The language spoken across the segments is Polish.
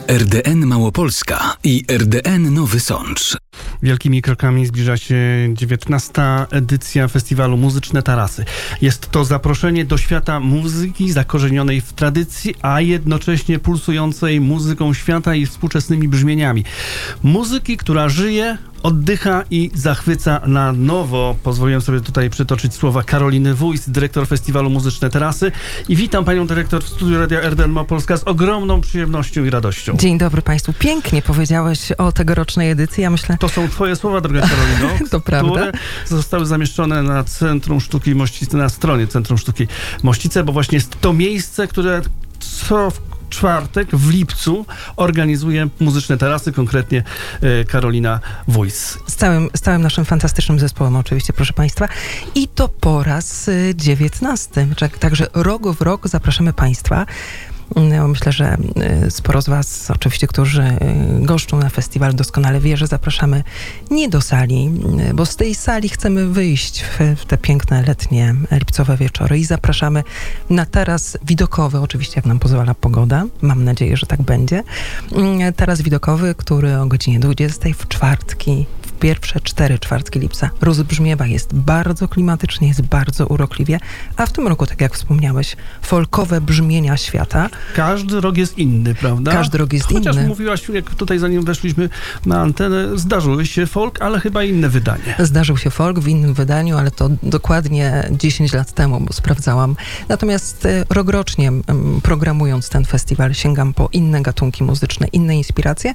RDN Małopolska i RDN Nowy Sącz. Wielkimi krokami zbliża się 19. edycja festiwalu Muzyczne Tarasy. Jest to zaproszenie do świata muzyki zakorzenionej w tradycji, a jednocześnie pulsującej muzyką świata i współczesnymi brzmieniami. Muzyki, która żyje, oddycha i zachwyca na nowo. Pozwoliłem sobie tutaj przytoczyć słowa Karoliny Wójs, dyrektor festiwalu Muzyczne Tarasy. I witam panią dyrektor w studiu Radia RDN Małopolska z ogromną przyjemnością i radością. Dzień dobry państwu. Pięknie powiedziałeś o tegorocznej edycji. Ja myślę... To są twoje słowa, droga Karolino, to prawda. Które zostały zamieszczone na Centrum Sztuki Mościce, na stronie Centrum Sztuki Mościce, bo właśnie jest to miejsce, które co czwartek w lipcu organizuje Muzyczne Tarasy, konkretnie Karolina Wójs. Z całym naszym fantastycznym zespołem oczywiście, proszę państwa. I to po raz 19. Także rok w rok zapraszamy państwa. Myślę, że sporo z was, oczywiście, którzy goszczą na festiwal, doskonale wie, że zapraszamy nie do sali, bo z tej sali chcemy wyjść w te piękne, letnie, lipcowe wieczory i zapraszamy na taras widokowy, oczywiście jak nam pozwala pogoda, mam nadzieję, że tak będzie. Taras widokowy, który o godzinie 20 w czwartki, pierwsze 4 czwartki lipca rozbrzmiewa, jest bardzo klimatycznie, jest bardzo urokliwie, a w tym roku, tak jak wspomniałeś, folkowe brzmienia świata. Każdy rok jest inny, prawda? Każdy rok jest Chociaż inny. mówiłaś, jak tutaj zanim weszliśmy na antenę, zdarzyły się folk, ale chyba inne wydanie. Zdarzył się folk w innym wydaniu, ale to dokładnie 10 lat temu, bo sprawdzałam. Natomiast rokrocznie programując ten festiwal sięgam po inne gatunki muzyczne, inne inspiracje,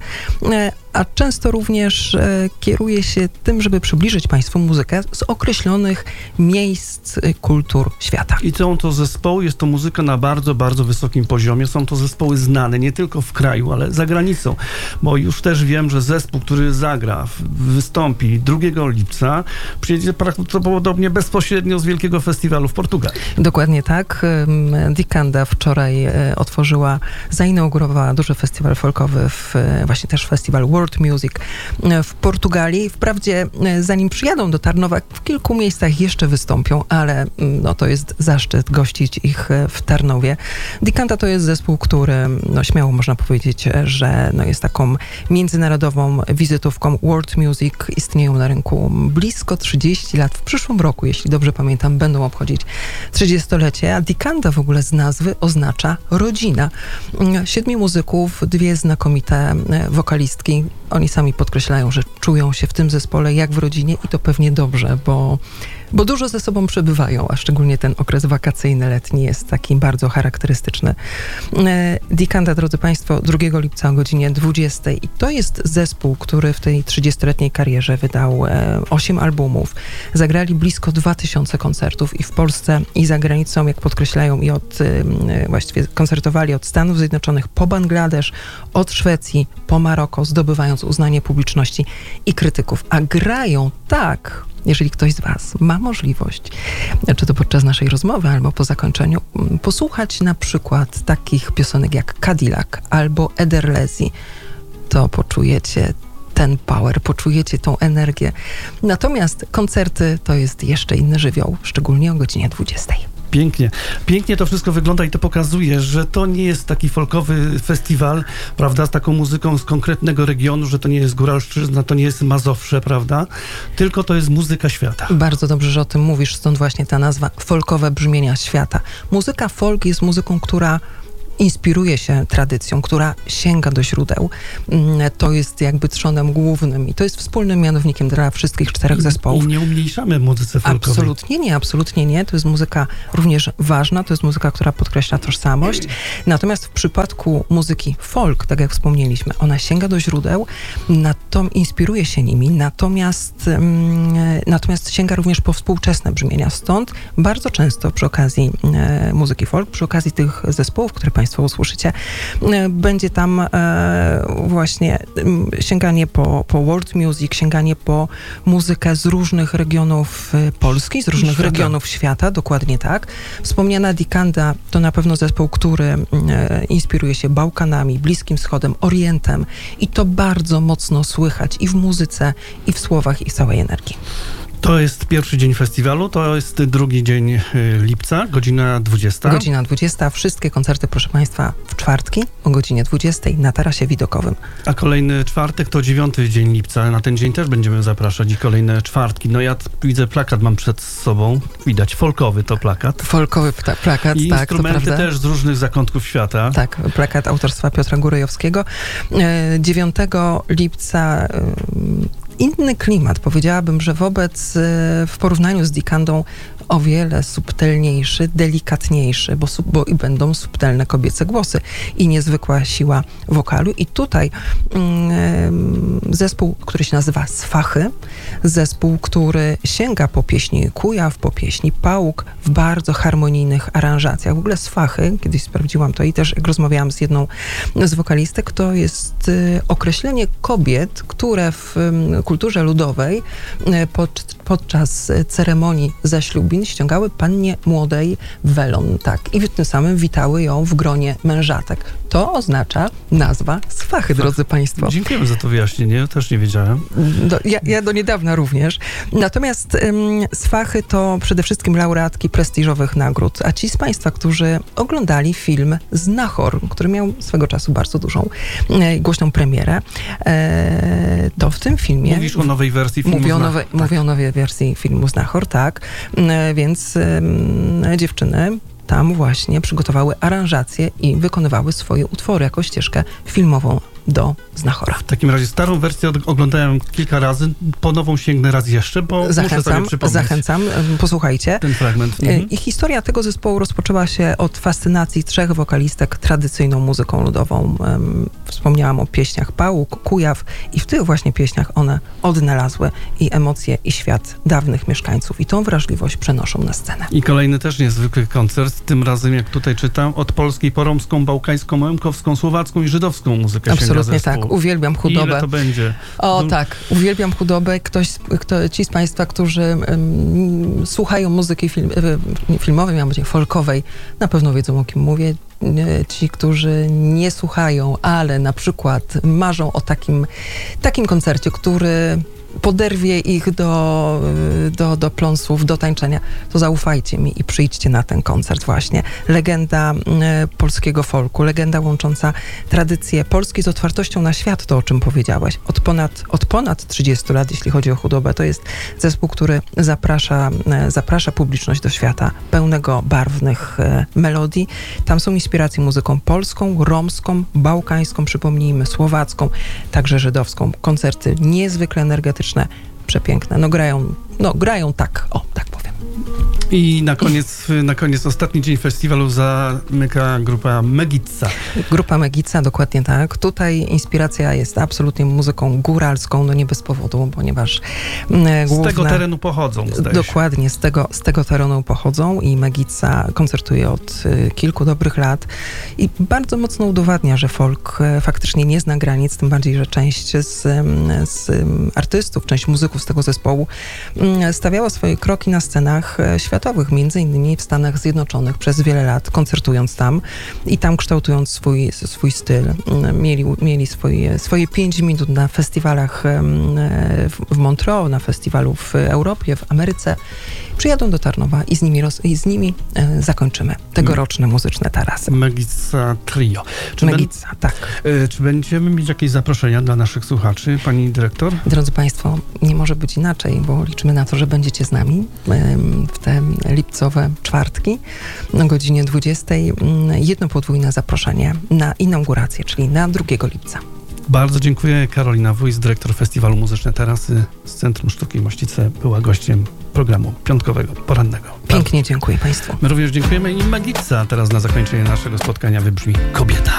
a często również kieruję się tym, żeby przybliżyć państwu muzykę z określonych miejsc, kultur świata. I są to zespoły, jest to muzyka na bardzo, bardzo wysokim poziomie. Są to zespoły znane nie tylko w kraju, ale za granicą. Bo już też wiem, że zespół, który zagra, wystąpi 2 lipca, przyjedzie prawdopodobnie bezpośrednio z wielkiego festiwalu w Portugalii. Dokładnie tak. Dikanda wczoraj zainaugurowała duży festiwal folkowy, właśnie też festiwal World Music w Portugalii. Wprawdzie zanim przyjadą do Tarnowa, w kilku miejscach jeszcze wystąpią, ale to jest zaszczyt gościć ich w Tarnowie. Dikanda to jest zespół, który śmiało można powiedzieć, że jest taką międzynarodową wizytówką World Music. Istnieją na rynku blisko 30 lat. W przyszłym roku, jeśli dobrze pamiętam, będą obchodzić 30-lecie, a Dikanda w ogóle z nazwy oznacza rodzina. 7 muzyków, 2 znakomite wokalistki. Oni sami podkreślają, że czują się w tym zespole jak w rodzinie i to pewnie dobrze, bo dużo ze sobą przebywają, a szczególnie ten okres wakacyjny, letni jest taki bardzo charakterystyczny. Dikanda, drodzy państwo, 2 lipca o godzinie 20 i to jest zespół, który w tej 30-letniej karierze wydał 8 albumów. Zagrali blisko 2000 koncertów i w Polsce, i za granicą, jak podkreślają, i właściwie koncertowali od Stanów Zjednoczonych po Bangladesz, od Szwecji po Maroko, zdobywając uznanie publiczności i krytyków. A grają tak, jeżeli ktoś z was ma możliwość, czy to podczas naszej rozmowy, albo po zakończeniu, posłuchać na przykład takich piosenek jak Cadillac albo Ederlezi, to poczujecie ten power, poczujecie tą energię. Natomiast koncerty to jest jeszcze inny żywioł, szczególnie o godzinie 20. Pięknie. Pięknie to wszystko wygląda i to pokazuje, że to nie jest taki folkowy festiwal, prawda, z taką muzyką z konkretnego regionu, że to nie jest Góralszczyzna, to nie jest Mazowsze, prawda, tylko to jest muzyka świata. Bardzo dobrze, że o tym mówisz, stąd właśnie ta nazwa folkowe brzmienia świata. Muzyka folk jest muzyką, która inspiruje się tradycją, która sięga do źródeł. To jest jakby trzonem głównym i to jest wspólnym mianownikiem dla wszystkich 4 zespołów. I nie umniejszamy muzyce folkowej. Absolutnie nie. To jest muzyka również ważna, to jest muzyka, która podkreśla tożsamość. Natomiast w przypadku muzyki folk, tak jak wspomnieliśmy, ona sięga do źródeł, inspiruje się nimi, natomiast sięga również po współczesne brzmienia. Stąd bardzo często przy okazji muzyki folk, przy okazji tych zespołów, które państwo usłyszycie, będzie tam właśnie sięganie po world music, sięganie po muzykę z różnych regionów Polski, z różnych regionów świata, dokładnie tak. Wspomniana Dikanda to na pewno zespół, który inspiruje się Bałkanami, Bliskim Wschodem, Orientem i to bardzo mocno słychać i w muzyce, i w słowach, i w całej energii. To jest pierwszy dzień festiwalu, to jest drugi dzień lipca, godzina 20. Godzina 20. Wszystkie koncerty, proszę Państwa, w czwartki o godzinie 20 na tarasie widokowym. A kolejny czwartek to 9 dzień lipca. Na ten dzień też będziemy zapraszać i kolejne czwartki. No ja widzę plakat, mam przed sobą. Widać, folkowy to plakat. Folkowy plakat, I tak, instrumenty to prawda. też z różnych zakątków świata. Tak, plakat autorstwa Piotra Górejowskiego. 9 lipca inny klimat. Powiedziałabym, że w porównaniu z Dikandą o wiele subtelniejszy, delikatniejszy, bo i będą subtelne kobiece głosy i niezwykła siła wokalu. I tutaj zespół, który się nazywa Sfachy, zespół, który sięga po pieśni Kujaw, po pieśni Pałuk w bardzo harmonijnych aranżacjach. W ogóle Sfachy, kiedyś sprawdziłam to i też jak rozmawiałam z jedną z wokalistek, to jest określenie kobiet, które w kulturze ludowej podczas ceremonii zaślubin ściągały pannie młodej welon, tak, i tym samym witały ją w gronie mężatek. To oznacza nazwa Sfachy, drodzy Państwo. Dziękujemy za to wyjaśnienie, też nie wiedziałem. Ja do niedawna również. Natomiast Sfachy to przede wszystkim laureatki prestiżowych nagród, a ci z Państwa, którzy oglądali film Znachor, który miał swego czasu bardzo dużą, głośną premierę, to w tym filmie... Mówisz o nowej wersji filmu Znachor. Mówię o nowej wersji filmu Znachor, tak. Więc dziewczyny tam właśnie przygotowały aranżacje i wykonywały swoje utwory jako ścieżkę filmową do Znachora. W takim razie starą wersję oglądałem kilka razy, po nową sięgnę raz jeszcze, bo muszę sobie przypomnieć. Zachęcam, posłuchajcie. Ten fragment. I historia tego zespołu rozpoczęła się od fascynacji 3 wokalistek tradycyjną muzyką ludową. Wspomniałam o pieśniach Pałuk, Kujaw i w tych właśnie pieśniach one odnalazły i emocje, i świat dawnych mieszkańców. I tą wrażliwość przenoszą na scenę. I kolejny też niezwykły koncert, tym razem, jak tutaj czytam, od polskiej po romską, bałkańską, łemkowską, słowacką i żydowską muzykę. Absolutnie tak. Uwielbiam chudobę. Ile to będzie? Tak. Uwielbiam chudobę. Ci z Państwa, którzy słuchają muzyki filmowej, miałam powiedzieć folkowej, na pewno wiedzą, o kim mówię. Ci, którzy nie słuchają, ale na marzą o takim koncercie, który poderwie ich do pląsów, do tańczenia, to zaufajcie mi i przyjdźcie na ten koncert właśnie. Legenda polskiego folku, legenda łącząca tradycję Polski z otwartością na świat, to o czym powiedziałaś. Od ponad 30 lat, jeśli chodzi o chudobę, to jest zespół, który zaprasza publiczność do świata pełnego barwnych melodii. Tam są inspiracje muzyką polską, romską, bałkańską, przypomnijmy, słowacką, także żydowską. Koncerty niezwykle energetyczne, przepiękne. Grają tak powiem. I na koniec ostatni dzień festiwalu zamyka grupa Megica. Grupa Megica, dokładnie tak. Tutaj inspiracja jest absolutnie muzyką góralską, nie bez powodu, ponieważ z tego terenu pochodzą, zdaje się. Dokładnie, z tego terenu pochodzą i Megica koncertuje od kilku dobrych lat i bardzo mocno udowadnia, że folk faktycznie nie zna granic, tym bardziej, że część z artystów, część muzyków z tego zespołu stawiała swoje kroki na scenach światowych, między innymi w Stanach Zjednoczonych przez wiele lat, koncertując tam i tam kształtując swój styl. Mieli swoje 5 minut na festiwalach w Montreux, na festiwalu w Europie, w Ameryce. Przyjadą do Tarnowa i z nimi zakończymy tegoroczne muzyczne tarasy. Megica Trio. Tak. Czy będziemy mieć jakieś zaproszenia dla naszych słuchaczy, pani dyrektor? Drodzy Państwo, nie może być inaczej, bo liczymy na to, że będziecie z nami w te lipcowe czwartki o godzinie 20. Jedno podwójne zaproszenie na inaugurację, czyli na 2 lipca. Bardzo dziękuję. Karolina Wójs, dyrektor Festiwalu Muzyczne Tarasy z Centrum Sztuki Mościce, była gościem programu piątkowego, porannego. Pięknie dziękuję Państwu. My również dziękujemy i Megica teraz na zakończenie naszego spotkania wybrzmi Kobieta.